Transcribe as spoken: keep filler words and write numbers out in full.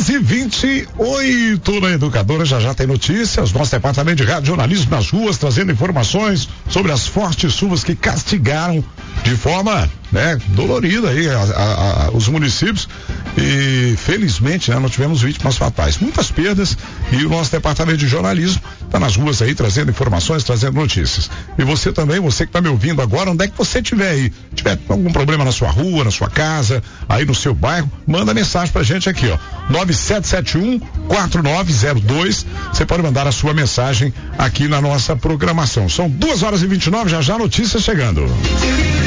horas e vinte e oito na Educadora. Já já tem notícias. Nosso departamento de rádio jornalismo nas ruas, trazendo informações sobre as fortes chuvas que castigaram de forma, né, dolorida aí a, a, a, os municípios. E felizmente, né, não tivemos vítimas fatais. Muitas perdas, e o nosso departamento de jornalismo está nas ruas aí trazendo informações, trazendo notícias. E você também, você que está me ouvindo agora, onde é que você estiver aí, tiver algum problema na sua rua, na sua casa, aí no seu bairro, manda mensagem pra gente aqui, ó, nove sete sete um, quatro nove zero dois. Você pode mandar a sua mensagem aqui na nossa programação. São duas horas e vinte e nove, já já notícias chegando.